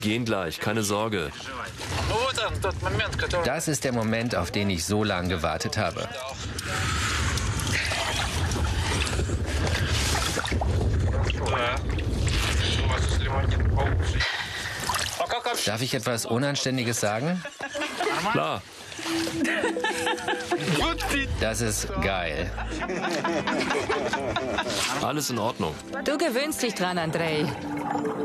Gehen gleich, keine Sorge. Das ist der Moment, auf den ich so lange gewartet habe. Darf ich etwas Unanständiges sagen? Klar. Das ist geil. Alles in Ordnung. Du gewöhnst dich dran, Andrei.